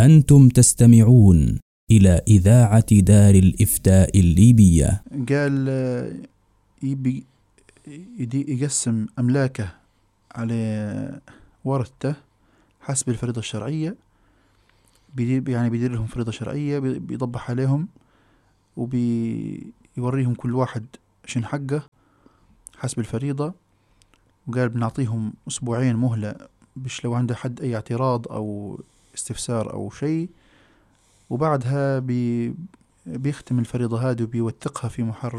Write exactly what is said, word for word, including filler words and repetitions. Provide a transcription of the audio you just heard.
أنتم تستمعون إلى إذاعة دار الإفتاء الليبية. قال يبي يقسم أملاكه على ورثته حسب الفريضة الشرعية، بيدير يعني بيدير لهم فريضة شرعية، بيضبح عليهم وبيوريهم كل واحد شن حقه حسب الفريضة. وقال بنعطيهم أسبوعين مهلة بش لو عنده حد أي اعتراض أو استفسار أو شيء، وبعدها بي بيختم الفريضة هذه وبيوثقها في محرر